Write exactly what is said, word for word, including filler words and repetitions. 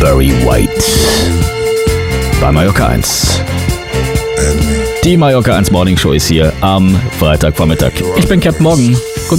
Barry White. Bei Mallorca eins. Die Mallorca eins Morning Show ist hier am Freitagvormittag. Ich bin Captain Morgan. Guten